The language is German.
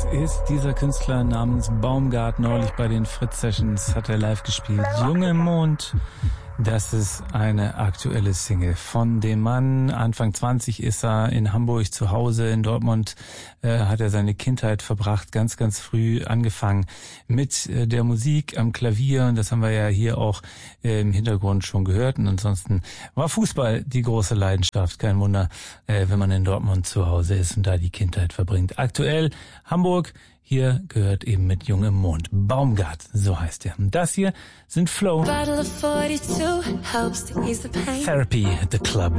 ist dieser Künstler namens Baumgart. Neulich bei den Fritz Sessions hat er live gespielt. Junge im Mond. Das ist eine aktuelle Single von dem Mann. Anfang 20 ist er in Hamburg zu Hause. In Dortmund hat er seine Kindheit verbracht, ganz, ganz früh angefangen mit der Musik am Klavier. Und das haben wir ja hier auch im Hintergrund schon gehört. Und ansonsten war Fußball die große Leidenschaft. Kein Wunder, wenn man in Dortmund zu Hause ist und da die Kindheit verbringt. Aktuell Hamburg. Hier gehört eben mit Jung im Mond. Baumgart, so heißt er. Und das hier sind Flow. Therapy at the Club.